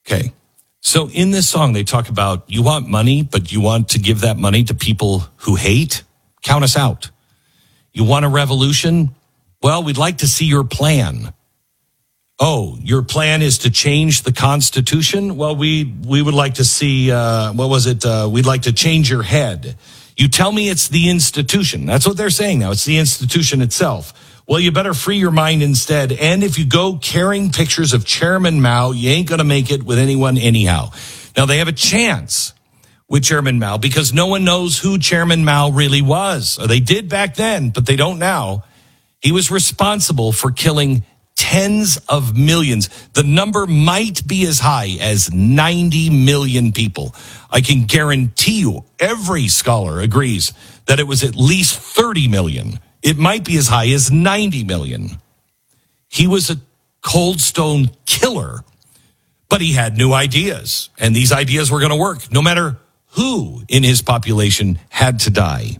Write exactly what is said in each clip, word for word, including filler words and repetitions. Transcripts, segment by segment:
Okay. So in this song, they talk about you want money, but you want to give that money to people who hate? Count us out. You want a revolution? Well, we'd like to see your plan. Oh, your plan is to change the Constitution? Well, we we would like to see, uh, what was it? Uh, we'd like to change your head. You tell me it's the institution. That's what they're saying now. It's the institution itself. Well, you better free your mind instead. And if you go carrying pictures of Chairman Mao, you ain't going to make it with anyone anyhow. Now, they have a chance with Chairman Mao because no one knows who Chairman Mao really was. Or they did back then, but they don't now. He was responsible for killing tens of millions. The number might be as high as ninety million people. I can guarantee you every scholar agrees that it was at least thirty million. It might be as high as ninety million. He was a cold stone killer, but he had new ideas, and these ideas were going to work no matter who in his population had to die.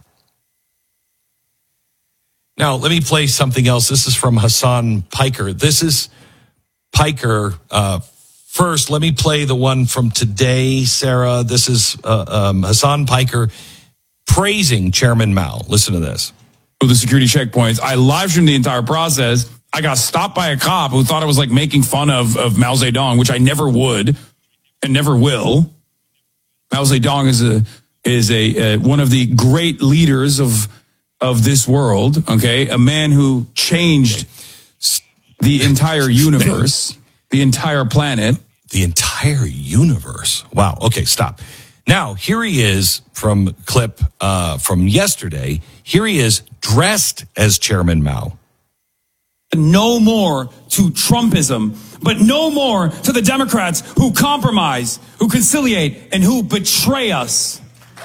Now, let me play something else. This is from Hassan Piker. This is Piker. Uh, first, let me play the one from today, Sarah. This is uh, um, Hassan Piker praising Chairman Mao. Listen to this. The security checkpoints. I live streamed the entire process. I got stopped by a cop who thought I was like making fun of, of Mao Zedong, which I never would and never will. Mao Zedong is a is a uh, one of the great leaders of of this world. Okay, a man who changed the entire universe, the entire planet, the entire universe. Wow. Okay, stop. Now, here he is from clip uh, from yesterday. Here he is dressed as Chairman Mao. No more to Trumpism, but no more to the Democrats who compromise, who conciliate, and who betray us.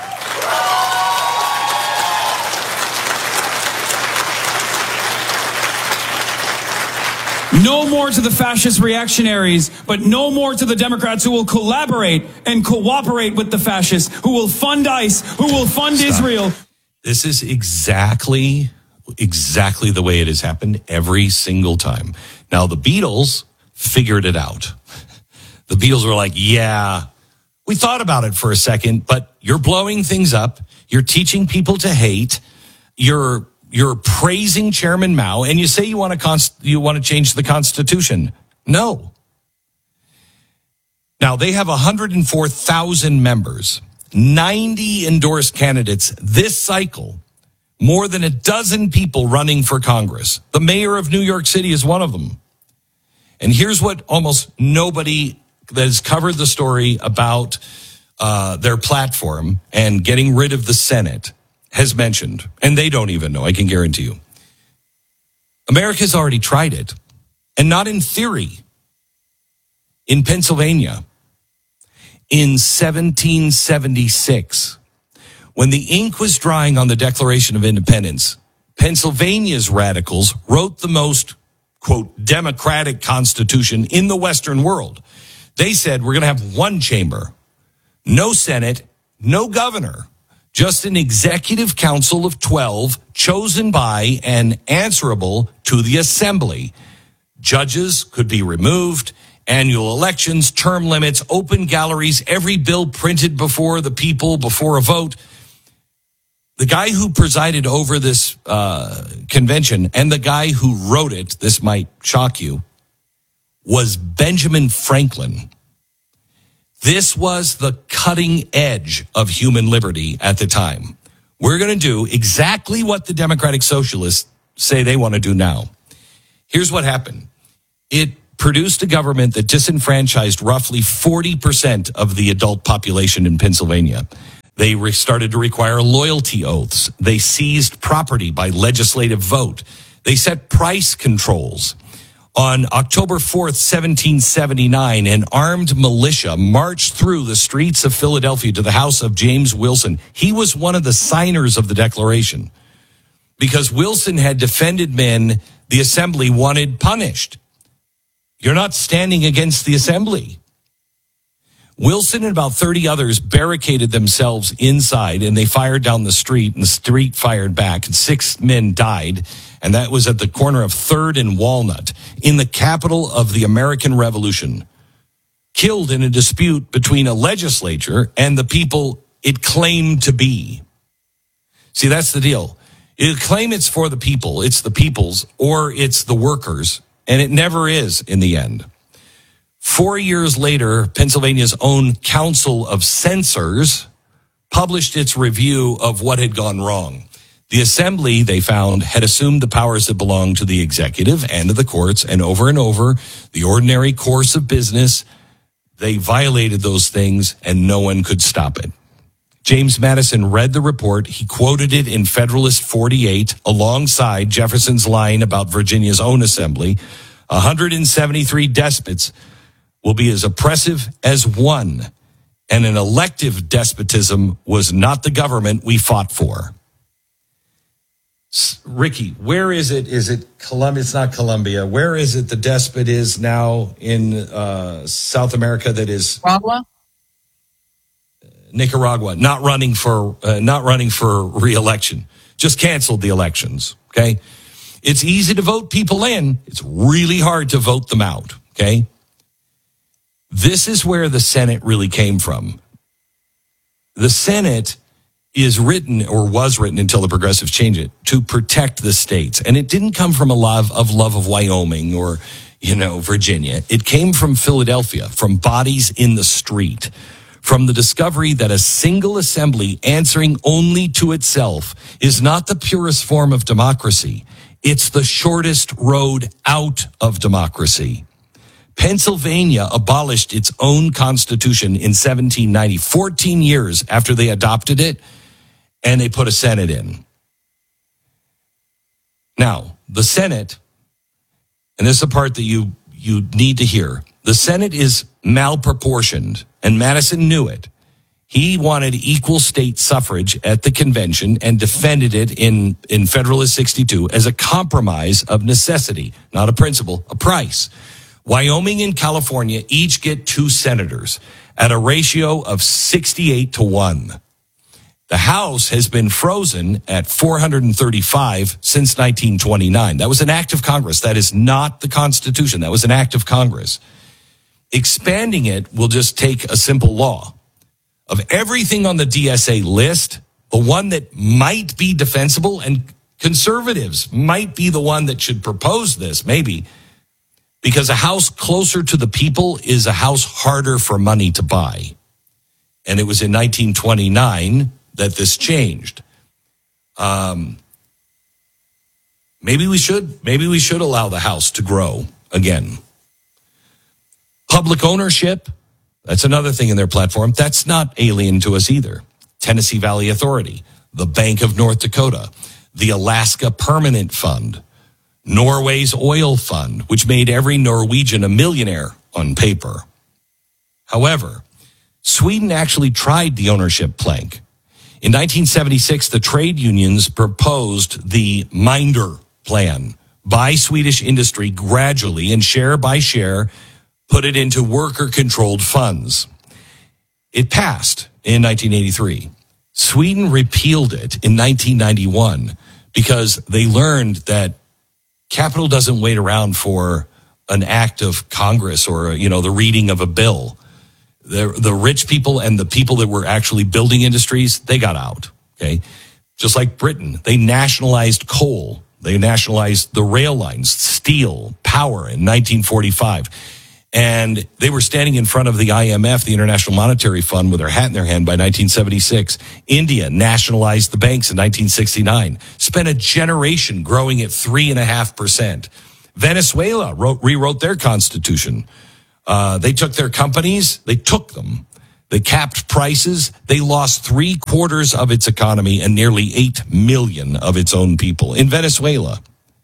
No more to the fascist reactionaries, but no more to the Democrats who will collaborate and cooperate with the fascists, who will fund ICE, who will fund Stop. Israel. This is exactly, exactly the way it has happened every single time. Now, the Beatles figured it out. The Beatles were like, yeah, we thought about it for a second, but you're blowing things up. You're teaching people to hate. You're You're praising Chairman Mao, and you say you want to const- you want to change the Constitution. No. Now, they have one hundred four thousand members, ninety endorsed candidates this cycle, more than a dozen people running for Congress. The mayor of New York City is one of them. And here's what almost nobody that has covered the story about uh, their platform and getting rid of the Senate has mentioned, and they don't even know, I can guarantee you. America's already tried it, and not in theory. In Pennsylvania, in seventeen seventy-six, when the ink was drying on the Declaration of Independence, Pennsylvania's radicals wrote the most, quote, democratic constitution in the Western world. They said, we're going to have one chamber, no Senate, no governor, just an executive council of twelve chosen by and answerable to the assembly. Judges could be removed, annual elections, term limits, open galleries, every bill printed before the people, before a vote. The guy who presided over this uh, convention and the guy who wrote it, this might shock you, was Benjamin Franklin. This was the cutting edge of human liberty at the time. We're going to do exactly what the Democratic Socialists say they want to do now. Here's what happened. It produced a government that disenfranchised roughly forty percent of the adult population in Pennsylvania. They re- started to require loyalty oaths. They seized property by legislative vote. They set price controls. On October fourth, seventeen seventy-nine, an armed militia marched through the streets of Philadelphia to the house of James Wilson. He was one of the signers of the Declaration because Wilson had defended men the assembly wanted punished. You're not standing against the assembly. Wilson and about thirty others barricaded themselves inside, and they fired down the street, and the street fired back, and six men died. And that was at the corner of third and Walnut in the capital of the American Revolution. killed in a dispute between a legislature and the people it claimed to be. See, that's the deal. You claim it's for the people, it's the people's, or it's the workers, and it never is in the end. Four years later, Pennsylvania's own Council of Censors published its review of what had gone wrong. The assembly, they found, had assumed the powers that belonged to the executive and to the courts, and over and over, the ordinary course of business, they violated those things, and no one could stop it. James Madison read the report. He quoted it in Federalist forty-eight alongside Jefferson's line about Virginia's own assembly. one hundred seventy-three despots will be as oppressive as one, and an elective despotism was not the government we fought for. Ricky, where is it? Is it Colombia? It's not Colombia. Where is it the despot is now in uh, South America that is... Nicaragua? Nicaragua, not running for uh, not running for re-election. Just canceled the elections, okay? It's easy to vote people in. It's really hard to vote them out, okay? This is where the Senate really came from. The Senate is written, or was written until the progressives changed it, to protect the states. And it didn't come from a love of love of Wyoming or, you know, Virginia. It came from Philadelphia, from bodies in the street, from the discovery that a single assembly answering only to itself is not the purest form of democracy. It's the shortest road out of democracy. Pennsylvania abolished its own constitution in seventeen ninety, fourteen years after they adopted it, and they put a Senate in. Now, the Senate, and this is the part that you, you need to hear, the Senate is malproportioned, and Madison knew it. He wanted equal state suffrage at the convention and defended it in, in Federalist sixty-two as a compromise of necessity, not a principle, a price. Wyoming and California each get two senators at a ratio of sixty-eight to one. The House has been frozen at four hundred thirty-five since nineteen twenty-nine. That was an act of Congress. That is not the Constitution. That was an act of Congress. Expanding it will just take a simple law. Of everything on the D S A list, the one that might be defensible, and conservatives might be the one that should propose this, maybe, because a house closer to the people is a house harder for money to buy. And it was in nineteen twenty-nine that this changed. Um, maybe we should, maybe we should allow the House to grow again. Public ownership, that's another thing in their platform. That's not alien to us either. Tennessee Valley Authority, the Bank of North Dakota, the Alaska Permanent Fund, Norway's oil fund, which made every Norwegian a millionaire on paper. However, Sweden actually tried the ownership plank. In nineteen seventy-six, the trade unions proposed the Minder plan. Buy Swedish industry gradually and share by share, put it into worker-controlled funds. It passed in nineteen eighty-three. Sweden repealed it in nineteen ninety-one because they learned that capital doesn't wait around for an act of Congress or, you know, the reading of a bill. The, the rich people and the people that were actually building industries, they got out, okay? Just like Britain, they nationalized coal. They nationalized the rail lines, steel, power in nineteen forty-five. And they were standing in front of the I M F, the International Monetary Fund, with their hat in their hand by nineteen seventy-six. India nationalized the banks in nineteen sixty-nine, spent a generation growing at three point five percent. Venezuela wrote, rewrote their constitution. Uh, they took their companies, they took them. They capped prices. They lost three quarters of its economy and nearly eight million of its own people in Venezuela.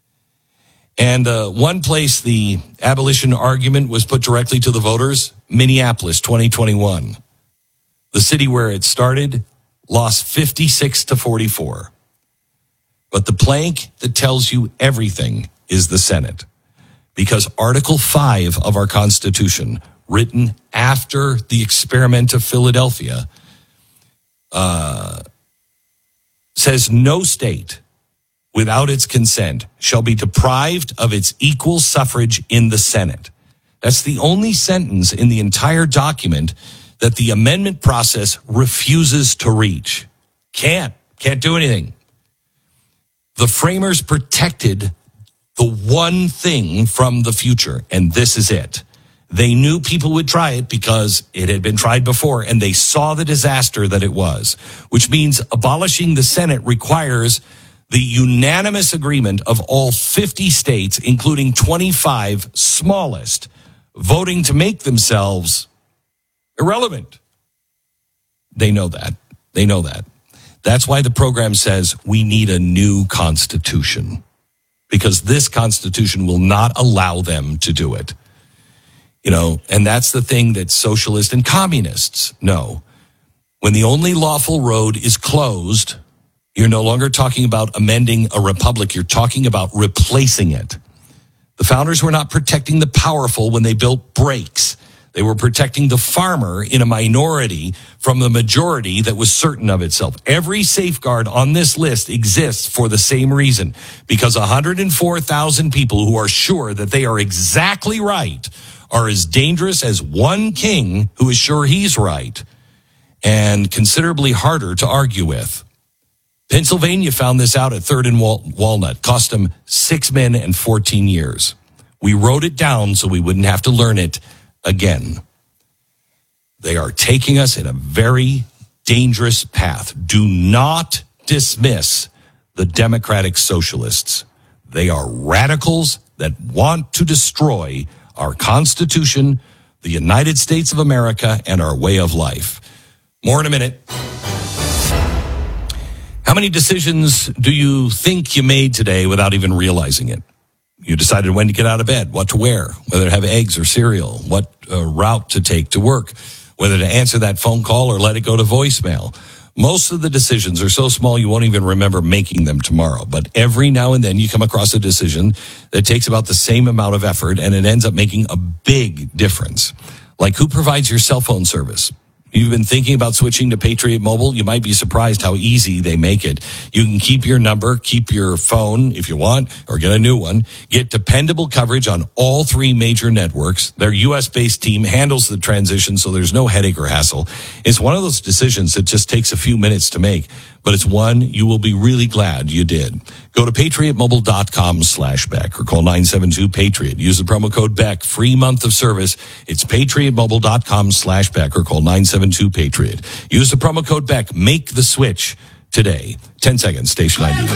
And uh, one place the abolition argument was put directly to the voters, Minneapolis, twenty twenty-one. The city where it started lost fifty-six to forty-four. But the plank that tells you everything is the Senate. Because Article five of our Constitution, written after the experiment of Philadelphia, uh, says no state without its consent shall be deprived of its equal suffrage in the Senate. That's the only sentence in the entire document that the amendment process refuses to reach. Can't. Can't do anything. The framers protected the one thing from the future, and this is it. They knew people would try it because it had been tried before, and they saw the disaster that it was, which means abolishing the Senate requires the unanimous agreement of all fifty states, including twenty-five smallest, voting to make themselves irrelevant. They know that. They know that. That's why the program says we need a new constitution, because this constitution will not allow them to do it. You know, and that's the thing that socialists and communists know. When the only lawful road is closed, you're no longer talking about amending a republic. You're talking about replacing it. The founders were not protecting the powerful when they built brakes. They were protecting the farmer in a minority from the majority that was certain of itself. Every safeguard on this list exists for the same reason, because one hundred four thousand people who are sure that they are exactly right are as dangerous as one king who is sure he's right, and considerably harder to argue with. Pennsylvania found this out at Third and Wal- Walnut. Cost them six men and fourteen years. We wrote it down so we wouldn't have to learn it again. They are taking us in a very dangerous path. Do not dismiss the Democratic Socialists. They are radicals that want to destroy our Constitution, the United States of America, and our way of life. More in a minute. How many decisions do you think you made today without even realizing it? You decided when to get out of bed, what to wear, whether to have eggs or cereal, what uh, route to take to work, whether to answer that phone call or let it go to voicemail. Most of the decisions are so small you won't even remember making them tomorrow. But every now and then you come across a decision that takes about the same amount of effort and it ends up making a big difference. Like, who provides your cell phone service? You've been thinking about switching to Patriot Mobile? You might be surprised how easy they make it. You can keep your number, keep your phone if you want, or get a new one. Get dependable coverage on all three major networks. Their U S-based team handles the transition, so there's no headache or hassle. It's one of those decisions that just takes a few minutes to make, but it's one you will be really glad you did. Go to patriotmobile.com slash Beck or call nine seven two Patriot. Use the promo code Beck. Free month of service. It's patriotmobile.com slash Beck or call nine seven two Patriot. Use the promo code Beck. Make the switch today. ten seconds. Station I D.